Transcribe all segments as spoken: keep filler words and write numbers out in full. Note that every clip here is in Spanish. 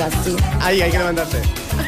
así. Ahí, hay que levantarse.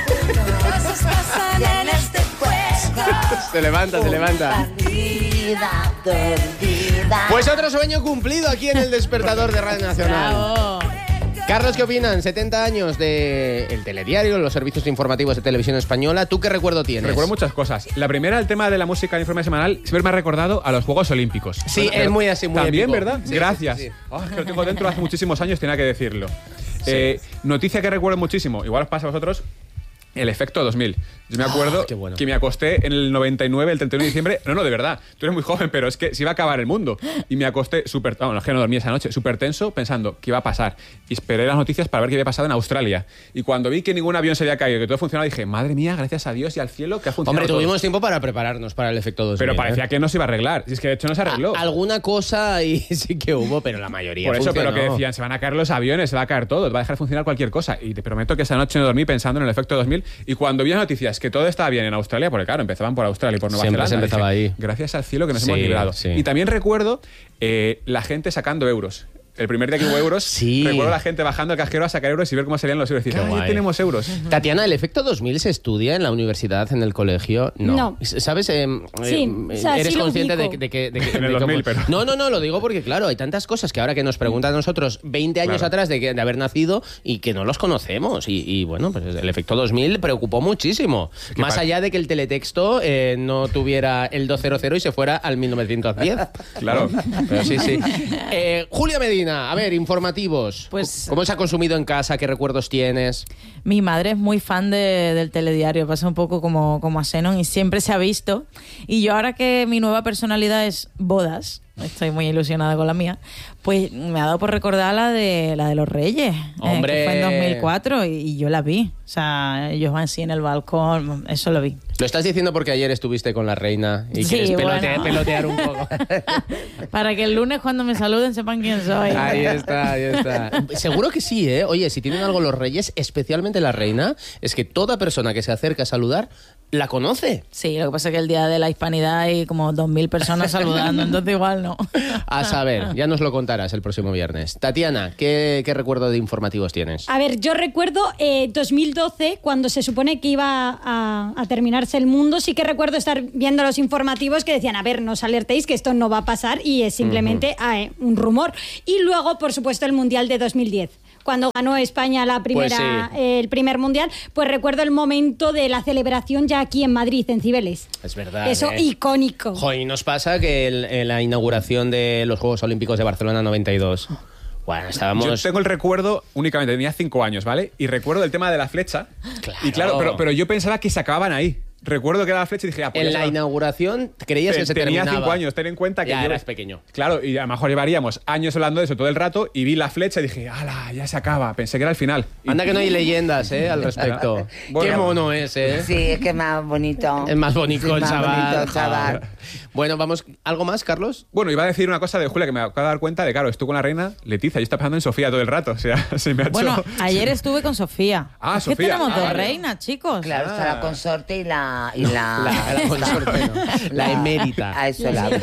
Se levanta, se levanta. Perdida, perdida. Pues otro sueño cumplido aquí en el Despertador de Radio Nacional. Bravo. Carlos, ¿qué opinan? setenta años de el telediario, los servicios informativos de Televisión Española. ¿Tú qué recuerdo tienes? Recuerdo muchas cosas. La primera, el tema de la música de informe semanal, siempre me ha recordado a los Juegos Olímpicos. Sí, Bueno, es muy así, muy También, épico. ¿verdad? Sí, Gracias. sí, sí. Oh, es que lo tengo dentro hace muchísimos años, tenía que decirlo. Eh, noticia que recuerdo muchísimo, igual os pasa a vosotros, el efecto dos mil. Yo me acuerdo Ah, qué bueno. que me acosté en el noventa y nueve, el treinta y uno de diciembre. No, no, de verdad. Tú eres muy joven, pero es que se iba a acabar el mundo. Y me acosté súper... Bueno, es que no dormí esa noche. Súper tenso, pensando qué iba a pasar. Y esperé las noticias para ver qué había pasado en Australia. Y cuando vi que ningún avión se había caído, que todo funcionaba, dije, madre mía, gracias a Dios y al cielo que ha funcionado. Hombre, todo. tuvimos tiempo para prepararnos para el efecto dos mil. Pero parecía ¿eh? que no se iba a arreglar. Y es que de hecho no se arregló. A- alguna cosa ahí sí que hubo, pero la mayoría Por eso, funcionó. pero que decían, se van a caer los aviones, se va a caer todo, va a dejar de funcionar cualquier cosa. Y te prometo que esa noche no dormí pensando en el efecto dos mil. Y cuando vi las noticias que todo estaba bien en Australia, porque claro, empezaban por Australia y por Nueva Siempre Zelanda. se empezaba dije, ahí. Gracias al cielo que nos Sí, hemos librado. sí. Y también recuerdo eh, la gente sacando euros. El primer día que hubo euros, Sí. recuerdo la gente bajando al cajero a sacar euros y ver cómo salían los euros. Y Qué decir, guay. ya tenemos euros. Tatiana, ¿el efecto dos mil se estudia en la universidad, en el colegio? No. No. ¿Sabes? Eh, Sí, eh, o sea, ¿Eres sí lo consciente de, ubico. que- de que... de que- En el de dos mil, cómo- pero- No, no, no, lo digo porque, claro, hay tantas cosas que ahora que nos preguntan a nosotros veinte años Claro. atrás de, que- de haber nacido y que no los conocemos. Y, y, bueno, pues el efecto dos mil preocupó muchísimo. que Más pa- allá de que el teletexto eh, no tuviera el doscientos y se fuera al mil novecientos diez. Claro. Pero sí, sí. Eh, Julia Medina, a ver, informativos. Pues- ¿Cómo se ha consumido en casa? ¿Qué recuerdos tienes? Mi madre es muy fan de- del telediario, pasa un poco como, como a Zenon y siempre se ha visto. Y yo ahora que mi nueva personalidad es bodas, estoy muy ilusionada con la mía, pues me ha dado por recordar la de la de los Reyes, eh, ¡Hombre! que fue en dos mil cuatro y, y yo la vi. O sea, ellos van así en el balcón, eso lo vi. Lo estás diciendo porque ayer estuviste con la reina y Sí, quieres pelote- bueno. pelotear un poco. Para que el lunes cuando me saluden sepan quién soy. Ahí está, ahí está. Seguro que sí, ¿eh? Oye, si tienen algo los reyes, especialmente la reina, es que toda persona que se acerca a saludar la conoce. Sí, lo que pasa es que el día de la hispanidad hay como dos mil personas saludando, entonces igual no. A saber, ya nos lo contarás el próximo viernes. Tatiana, ¿qué, qué recuerdo de informativos tienes? A ver, yo recuerdo eh, dos mil doce, cuando se supone que iba a, a terminarse el mundo, sí que recuerdo estar viendo los informativos que decían, a ver, no os alertéis que esto no va a pasar y es simplemente eh, un rumor. Y luego, por supuesto, el Mundial de dos mil diez. Cuando ganó España la primera, Pues sí. eh, el primer mundial, pues recuerdo el momento de la celebración ya aquí en Madrid, en Cibeles. Es verdad. Eso ¿eh? icónico. Joder, nos pasa que el- en la inauguración de los Juegos Olímpicos de Barcelona noventa y dos, bueno, estábamos... Yo tengo el recuerdo, únicamente tenía cinco años, ¿vale? Y recuerdo el tema de la flecha. Claro. Y claro, pero, pero yo pensaba que se acababan ahí. Recuerdo que era la flecha y dije, ah, pues En ya la se va. inauguración creías Te- que se tenía terminaba. cinco años, ten en cuenta que Ya yo- eras pequeño. Claro, y a lo mejor llevaríamos años hablando de eso todo el rato y vi la flecha y dije, ¡hala! Ya se acaba. Pensé que era el final. Y- Anda que no hay leyendas, ¿eh? Al respecto. Bueno. Qué mono es, ¿eh? Sí, es que es más bonito. Es más bonito Sí, el más chaval. bonito, chaval. Bueno, vamos. ¿Algo más, Carlos? Bueno, iba a decir una cosa de Julia que me acabo de dar cuenta de, claro, estuve con la reina Leticia. Yo estaba pensando en Sofía todo el rato. O sea, se me ha hecho... Bueno, ayer estuve con Sofía. Ah, es Sofía. que tenemos Ah, dos vale. reinas, chicos. Claro, está la consorte y la... Y la, La, la consorte, no. La emérita. A eso la...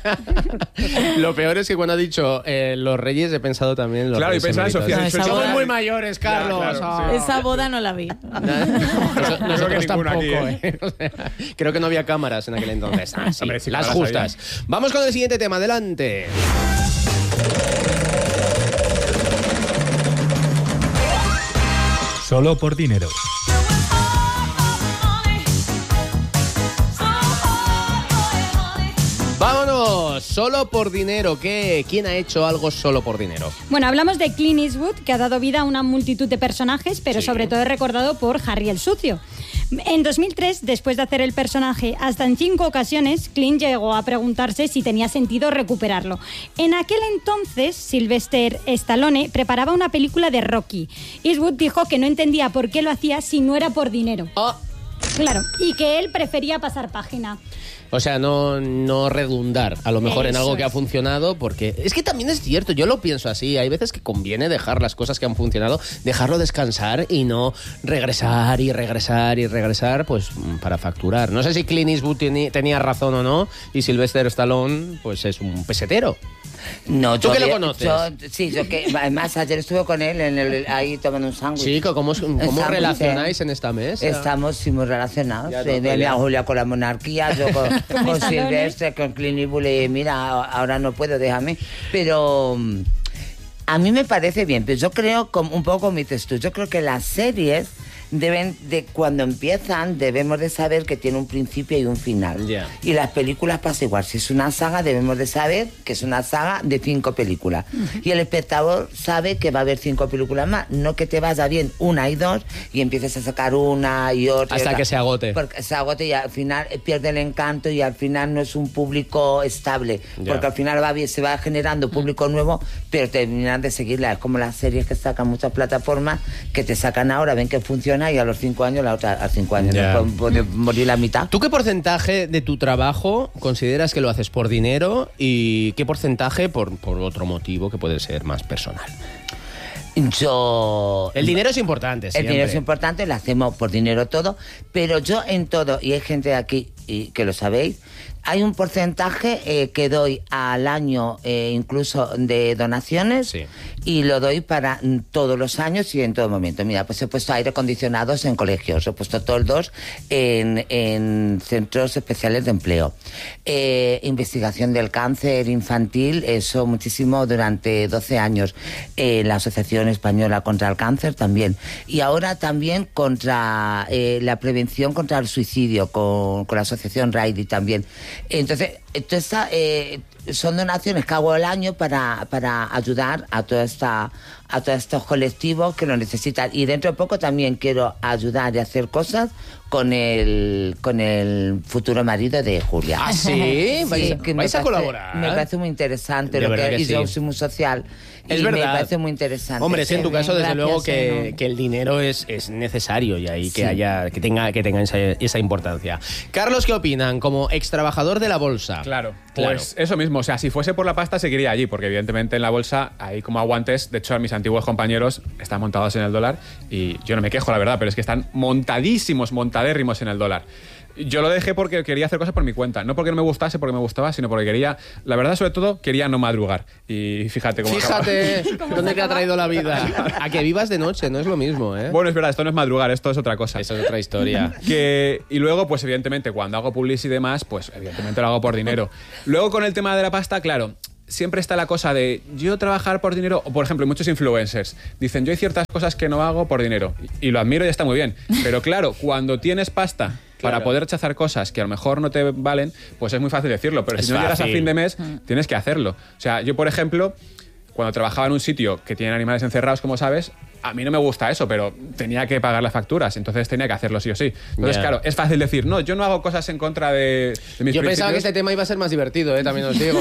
Lo peor es que cuando ha dicho eh, los reyes he pensado también en los Claro, y reyes pensaba en eméritos. Sofía. No, he esa dicho, boda- "Somos Somos muy muy mayores, Carlos. claro, Ah. sí. Esa boda no la vi. Nos- Nosotros que ninguno tampoco, aquí, ¿eh? O sea, creo que no había cámaras en aquel entonces. Ah, sí, Hombre, sí, las cámaras justas. Vamos con el siguiente tema, adelante. Solo por dinero. Vámonos, solo por dinero. ¿Qué? ¿Quién ha hecho algo solo por dinero? Bueno, hablamos de Clint Eastwood, que ha dado vida a una multitud de personajes, pero Sí. sobre todo es recordado por Harry el Sucio. En dos mil tres, después de hacer el personaje hasta en cinco ocasiones, Clint llegó a preguntarse si tenía sentido recuperarlo. En aquel entonces, Sylvester Stallone preparaba una película de Rocky. Eastwood dijo que no entendía por qué lo hacía si no era por dinero. Ah, Claro, y que él prefería pasar página. o sea, no, no redundar a lo mejor en Eso algo que ha es. funcionado, porque es que también es cierto, yo lo pienso así, hay veces que conviene dejar las cosas que han funcionado, dejarlo descansar y no regresar y regresar y regresar, pues para facturar. No sé si Clint Eastwood teni- tenía razón o no, y Sylvester Stallone, pues es un pesetero. No, ¿Tú yo que lo vi- conoces? yo- sí, yo que además ayer estuve con él en el, ahí tomando un sándwich. Sí, ¿cómo, cómo Sándwich, relacionáis eh. en esta mesa? Estamos sí, muy relacionados. Ya, Eh, no, de ya. mi Julia con la monarquía, yo con, con Estalones. Silvestre, con Clint Eastwood. Y mira, ahora no puedo, déjame. Pero mm, a mí me parece bien, pero yo creo, como, un poco como dices tú, yo creo que las series deben de cuando empiezan debemos de saber que tiene un principio y un final. Ya. Y las películas pasa igual. Si es una saga debemos de saber que es una saga de cinco películas. Y el espectador sabe que va a haber cinco películas más, no que te vaya bien una y dos y empieces a sacar una y otra. y Hasta otra. que se agote. Porque se agote y al final pierde el encanto y al final no es un público estable. Ya. Porque al final va bien, se va generando público nuevo, pero terminan de seguirla. Es como las series que sacan muchas plataformas que te sacan ahora, ven que funciona y a los cinco años la otra a cinco años Ya. después puede morir la mitad. ¿Tú qué porcentaje de tu trabajo consideras que lo haces por dinero y qué porcentaje por, por otro motivo que puede ser más personal? Yo... El dinero es importante, El siempre. dinero es importante, lo hacemos por dinero todo, pero yo en todo, y hay gente aquí y que lo sabéis, hay un porcentaje eh, que doy al año eh, incluso de donaciones Sí. y lo doy para mm, todos los años y en todo momento. Mira, pues he puesto aire acondicionados en colegios, he puesto toldos en, en centros especiales de empleo. Eh, investigación del cáncer infantil, eso muchísimo durante doce años. Eh, la Asociación Española contra el Cáncer también. Y ahora también contra eh, la prevención contra el suicidio, con, con la Asociación Raidi también. Entonces, esto está, eh, son donaciones que hago al año para, para ayudar a toda esta a todos estos colectivos que lo necesitan. Y dentro de poco también quiero ayudar y hacer cosas con el con el futuro marido de Julia. ¿Ah, sí? ¿Vais, Sí, que me vais a parece- colaborar? Me parece muy interesante De lo verdad que, que y yo sí. soy muy social. Es y verdad. me parece muy interesante. Hombre, sí, en tu Qué caso, bien, desde gracias, luego que, Eno. que el dinero es, es necesario y ahí que Sí. haya que tenga que tenga esa, esa importancia. Carlos, ¿qué opinan? Como ex trabajador de la bolsa. Claro, Claro. pues eso mismo. O sea, si fuese por la pasta, seguiría allí, porque evidentemente en la bolsa hay como aguantes. De hecho, mis antiguos compañeros están montados en el dólar y yo no me quejo, la verdad, pero es que están montadísimos, montadérrimos en el dólar. Yo lo dejé porque quería hacer cosas por mi cuenta. No porque no me gustase, porque me gustaba, sino porque quería, la verdad, sobre todo, quería no madrugar. Y fíjate cómo acaba. Fíjate dónde te ha traído la vida. A que vivas de noche, no es lo mismo, ¿eh? Bueno, es verdad, esto no es madrugar, esto es otra cosa. Esa es otra historia. Que, y luego, pues evidentemente, cuando hago publicity y demás, pues evidentemente lo hago por dinero. Luego con el tema de la pasta, claro, siempre está la cosa de yo trabajar por dinero, o por ejemplo, muchos influencers dicen yo hay ciertas cosas que no hago por dinero. Y, y lo admiro y está muy bien. Pero claro, cuando tienes pasta para Claro. poder rechazar cosas que a lo mejor no te valen, pues es muy fácil decirlo. Pero Es si no llegas a fácil. fin de mes, tienes que hacerlo. O sea, yo, por ejemplo, cuando trabajaba en un sitio que tiene animales encerrados, como sabes, a mí no me gusta eso, pero tenía que pagar las facturas, entonces tenía que hacerlo sí o sí. Entonces, Ya. claro, es fácil decir, no, yo no hago cosas en contra de, de mis Yo pensaba que principios. este tema iba a ser más divertido, ¿eh? También os digo.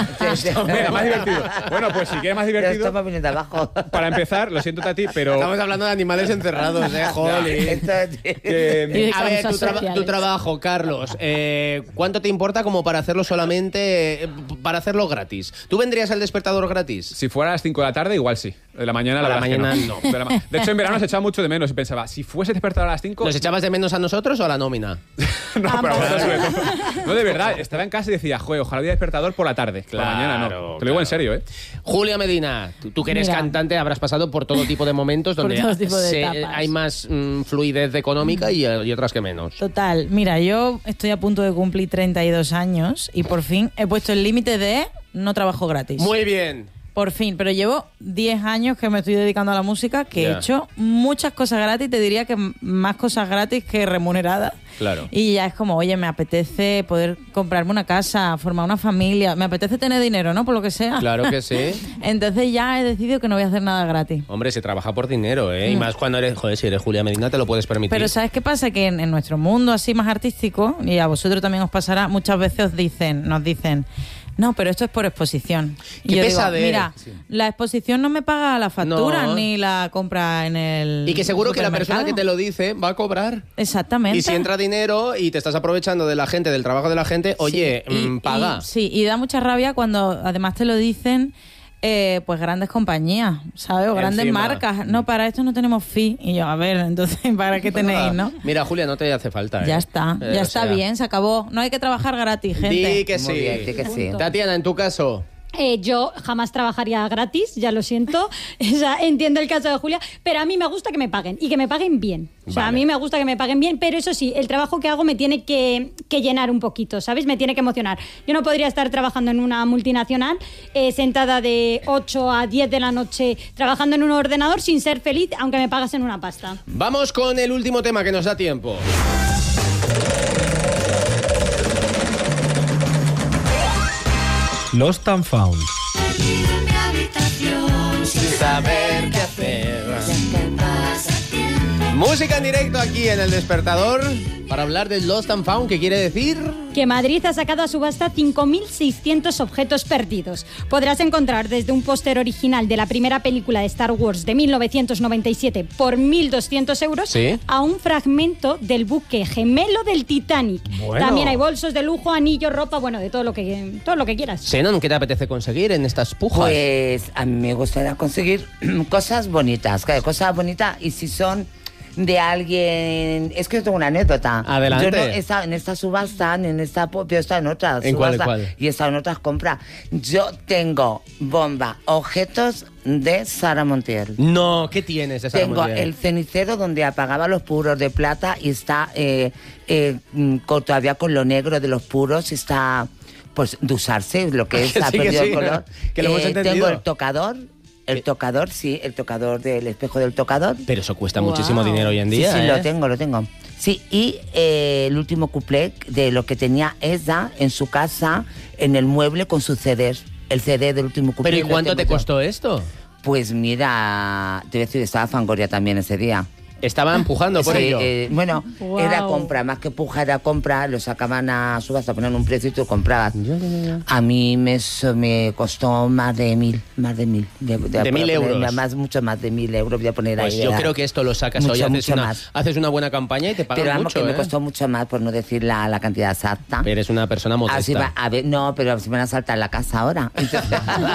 Venga, más divertido. Bueno, pues si quieres más Ya divertido, estamos viniendo abajo. para empezar, lo siento, Tati, pero... Estamos hablando de animales encerrados, ¿eh? Jolín. Esto es- que- Y de A ver, tu, causas traba- sociales. tu trabajo, Carlos, eh, ¿cuánto te importa como para hacerlo solamente, eh, para hacerlo gratis? ¿Tú vendrías al despertador gratis? Si fuera a las cinco de la tarde, igual sí. De la mañana, la A la verdad es que mañana, no. De, la ma- de hecho, en verano se echaba mucho de menos y pensaba, si fuese despertado a las cinco... ¿Nos echabas de menos a nosotros o a la nómina? No, pero bueno, sobre todo. No, de verdad, estaba en casa y decía, joder, ojalá hubiera despertador por la tarde. Por la mañana no. Claro, Te lo digo en claro. serio, ¿eh? Julia Medina, tú, tú que eres Mira. cantante habrás pasado por todo tipo de momentos Por donde todo tipo de se- etapas. hay más mm, fluidez económica y, y otras que menos. Total, mira, yo estoy a punto de cumplir treinta y dos años y por fin he puesto el límite de no trabajo gratis. Muy bien. Por fin, pero llevo diez años que me estoy dedicando a la música, que Ya. he hecho muchas cosas gratis, te diría que m- más cosas gratis que remuneradas. Claro. Y ya es como, oye, me apetece poder comprarme una casa, formar una familia, me apetece tener dinero, ¿no? Por lo que sea. Claro que sí. Entonces ya he decidido que no voy a hacer nada gratis. Hombre, se trabaja por dinero, ¿eh? Y más cuando eres, joder, si eres Julia Medina te lo puedes permitir. Pero ¿sabes qué pasa? Que en, en nuestro mundo así más artístico, y a vosotros también os pasará, muchas veces os dicen, nos dicen, no, pero esto es por exposición. Y Qué yo digo, pesadez. mira, la exposición no me paga la factura No. ni la compra en el Y que seguro que la persona que supermercado. te lo dice va a cobrar. Exactamente. Y si entra dinero y te estás aprovechando de la gente, del trabajo de la gente, oye, Sí, y- mm, paga. y- sí, y da mucha rabia cuando además te lo dicen eh, pues grandes compañías, ¿sabes? O grandes Encima. marcas. No, para esto no tenemos fee. Y yo, a ver, entonces, ¿para qué tenéis, no? Mira, Julia, no te hace falta. ¿eh? Ya está, Eh, ya o está sea, bien, se acabó. No hay que trabajar gratis, gente. Di que Muy sí. bien, di que sí. Tatiana, en tu caso. Eh, yo jamás trabajaría gratis, ya lo siento. O sea, entiendo el caso de Julia, pero a mí me gusta que me paguen y que me paguen bien. O sea, vale. A mí me gusta que me paguen bien, pero eso sí, el trabajo que hago me tiene que, que llenar un poquito, ¿sabes? Me tiene que emocionar. Yo no podría estar trabajando en una multinacional, eh, sentada de ocho a diez de la noche, trabajando en un ordenador sin ser feliz, aunque me pagasen una pasta. Vamos con el último tema que nos da tiempo. Lost and Found. Sin saber qué hacer. Música en directo aquí en El Despertador para hablar del Lost and Found, ¿qué quiere decir? Que Madrid ha sacado a subasta cinco mil seiscientos objetos perdidos. Podrás encontrar desde un póster original de la primera película de Star Wars de mil novecientos noventa y siete por mil doscientos euros, ¿sí?, a un fragmento del buque gemelo del Titanic. Bueno. También hay bolsos de lujo, anillos, ropa, bueno, de todo lo que, todo lo que quieras. Senon, ¿qué te apetece conseguir en estas pujas? Pues a mí me gustaría conseguir cosas bonitas, cosas bonitas, y si son de alguien... Es que yo tengo una anécdota. Adelante. Yo no he estado en esta subasta, en esta... Yo he estado en otras ¿En subastas. cuál, cuál? Y he estado en otras compras. Yo tengo bomba, objetos de Sara Montiel. No, ¿qué tienes de Sara Tengo Montiel? el cenicero donde apagaba los puros de plata y está eh, eh, con, todavía con lo negro de los puros, está pues de usarse, lo que es, ha sí, perdido sí, el color. que lo hemos Eh, entendido. tengo el tocador. El tocador, sí, el tocador del espejo del tocador. Pero eso cuesta Wow. muchísimo dinero hoy en día, Sí, sí, ¿eh? lo tengo, lo tengo. Sí, y eh, el último cuplé de lo que tenía ella en su casa, en el mueble con sus C Ds. El C D del último cuplé. ¿Pero y lo cuánto tengo te yo. costó esto? Pues mira, te voy a decir, estaba Fangoria también ese día. Estaba empujando por Sí, ello. eh, bueno, Wow. era compra, más que puja era compra, lo sacaban a subasta, ponían un precio y tú comprabas. Ya, ya, ya. A mí me, so- me costó más de mil, más de mil. De, De mil euros. Más, mucho más de mil euros, voy a poner Pues ahí. yo ¿verdad? creo que esto lo sacas Mucho, hoy, haces mucho una, más. haces una buena campaña y te pagan Pero vamos, mucho, que ¿eh? me costó mucho más, por no decir la, la cantidad exacta. Eres una persona modesta. Así va, a ver, no, pero si me van a saltar la casa ahora. Entonces,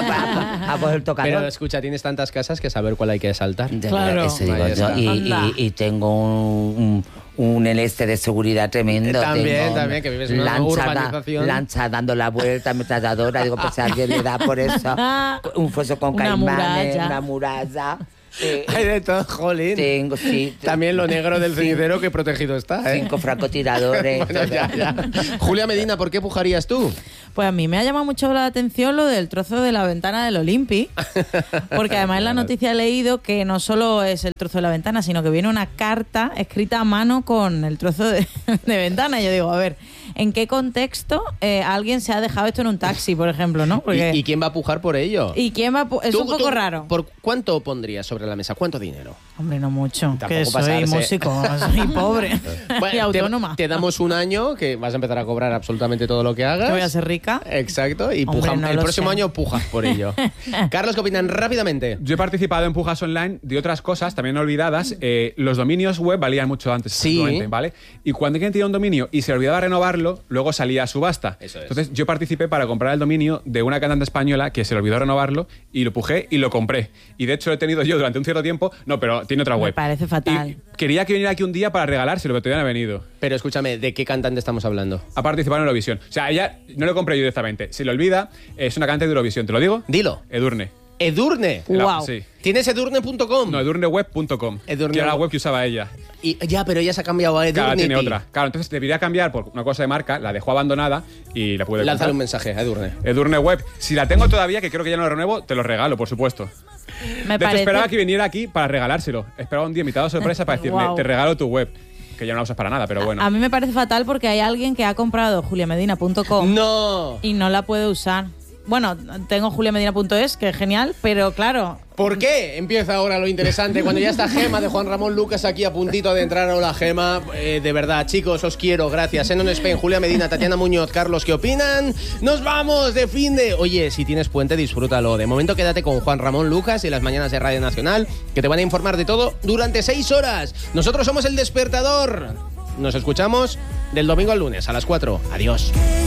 a, a coger el tocador. Pero escucha, tienes tantas casas que saber cuál hay que saltar. De Claro. verdad, eso digo Ahí yo. está. Y, Anda. y- y tengo un, un, un este de seguridad tremendo. También, Tengo también, que vives en una lancha, da- urbanización. lancha dando la vuelta, ametralladora. Digo, pues si a alguien le da por eso. Un foso con Una caimanes, muralla. una muralla. Eh, Hay de todo, jolín. tengo, sí. También lo negro del Sí. cenicero que protegido está, ¿eh? Cinco francotiradores. Bueno, ya, ya. Julia Medina, ¿por qué pujarías tú? Pues a mí me ha llamado mucho la atención lo del trozo de la ventana del Olympi, porque además en la noticia he leído que no solo es el trozo de la ventana, sino que viene una carta escrita a mano con el trozo de, de ventana. Y yo digo, a ver, ¿en qué contexto eh, alguien se ha dejado esto en un taxi, por ejemplo, no? Porque, ¿Y, y quién va a pujar por ello? ¿y quién va a pu- Es Tú- un poco tú, raro. ¿Por cuánto pondrías sobre la mesa? ¿Cuánto dinero? Hombre, no mucho, Tampoco que soy pasarse. músico, soy pobre y Bueno, autónoma. Te, te damos un año que vas a empezar a cobrar absolutamente todo lo que hagas. Que voy a ser rica. Exacto, y Hombre, puja- no el lo próximo sé. año pujas por ello. Carlos, ¿qué opinan rápidamente? Yo he participado en pujas online de otras cosas, también olvidadas. Eh, los dominios web valían mucho antes, Sí. efectivamente, ¿vale? Y cuando alguien tenía un dominio y se olvidaba renovarlo, luego salía a subasta. Eso es. Entonces yo participé para comprar el dominio de una cantante española que se le olvidó renovarlo y lo pujé y lo compré. Y de hecho lo he tenido yo durante un cierto tiempo. No, pero tiene otra Me web. parece fatal. Y quería que viniera aquí un día para regalárselo, pero todavía no ha venido. Pero escúchame, ¿de qué cantante estamos hablando? Ha participado en Eurovisión. O sea, ella no lo compré yo directamente. Si lo olvida, es una cantante de Eurovisión. ¿Te lo digo? Dilo. Edurne. Edurne. La- Guau. Sí. ¿Tienes edurne punto com? No, edurneweb punto com. Edurne- Que era la web que usaba ella. Y, ya, pero ella se ha cambiado a Edurne. Claro, tiene otra. Claro, entonces debería cambiar por una cosa de marca, la dejó abandonada y la pude Lánzale comprar. un mensaje a Edurne. Edurne Web. Si la tengo todavía, que creo que ya no la renuevo, te lo regalo, por supuesto. Me de hecho, parece... esperaba que viniera aquí para regalárselo. Esperaba un día invitado sorpresa para decirle, Guau. te regalo tu web. Que ya no la usas para nada, pero bueno. A mí me parece fatal porque hay alguien que ha comprado julia medina punto com ¡No! y no la puede usar. Bueno, tengo julia medina punto es, que es genial, pero claro, ¿Por qué? Empieza ahora lo interesante. Cuando ya está Gema de Juan Ramón Lucas aquí a puntito de entrar. Hola, Gema. Eh, de verdad, chicos, os quiero. Gracias. Enon Spain, Julia Medina, Tatiana Muñoz, Carlos, ¿qué opinan? ¡Nos vamos de fin de...! Oye, si tienes puente, disfrútalo. De momento quédate con Juan Ramón Lucas y las mañanas de Radio Nacional, que te van a informar de todo durante seis horas. Nosotros somos El Despertador. Nos escuchamos del domingo al lunes a las cuatro. Adiós.